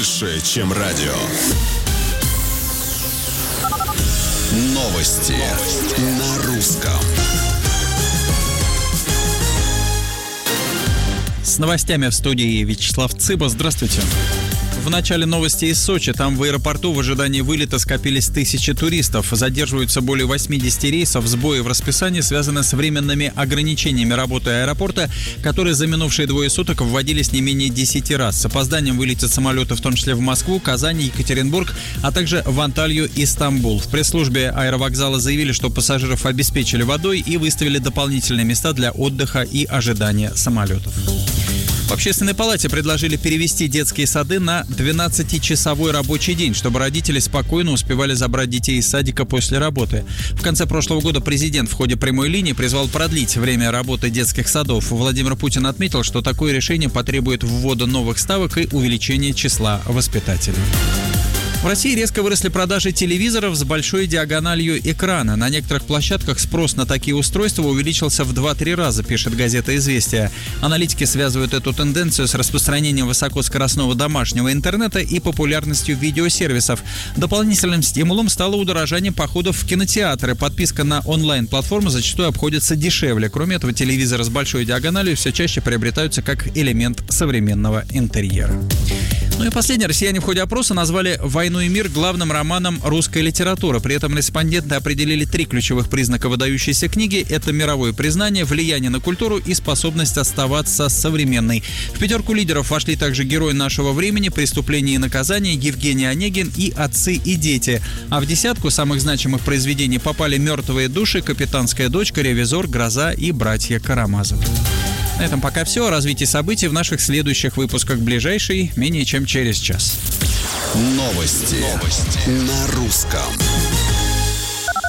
больше, чем радио. Новости на русском. С новостями в студии Вячеслав Цыба. Здравствуйте. В начале новости из Сочи. Там в аэропорту в ожидании вылета скопились тысячи туристов. Задерживаются более 80 рейсов. Сбои в расписании связаны с временными ограничениями работы аэропорта, которые за минувшие 2 суток вводились не менее 10 раз. С опозданием вылетят самолеты, в том числе в Москву, Казань, Екатеринбург, а также в Анталью и Стамбул. В пресс-службе аэровокзала заявили, что пассажиров обеспечили водой и выставили дополнительные места для отдыха и ожидания самолетов. В Общественной палате предложили перевести детские сады на 12-часовой рабочий день, чтобы родители спокойно успевали забрать детей из садика после работы. В конце прошлого года президент в ходе прямой линии призвал продлить время работы детских садов. Владимир Путин отметил, что такое решение потребует ввода новых ставок и увеличения числа воспитателей. В России резко выросли продажи телевизоров с большой диагональю экрана. На некоторых площадках спрос на такие устройства увеличился в 2-3 раза, пишет газета «Известия». Аналитики связывают эту тенденцию с распространением высокоскоростного домашнего интернета и популярностью видеосервисов. Дополнительным стимулом стало удорожание походов в кинотеатры. Подписка на онлайн-платформы зачастую обходится дешевле. Кроме этого, телевизоры с большой диагональю все чаще приобретаются как элемент современного интерьера. Ну и последнее. Россияне в ходе опроса назвали «Войну и мир» главным романом русской литературы. При этом респонденты определили 3 ключевых признака выдающейся книги. Это мировое признание, влияние на культуру и способность оставаться современной. В 5 лидеров вошли также «Герой нашего времени», «Преступление и наказание», Евгений Онегин и «Отцы и дети». А в 10 самых значимых произведений попали «Мертвые души», «Капитанская дочка», «Ревизор», «Гроза» и «Братья Карамазовы». На этом пока все. О развитии событий в наших следующих выпусках ближайший, менее чем через час. Новости на русском.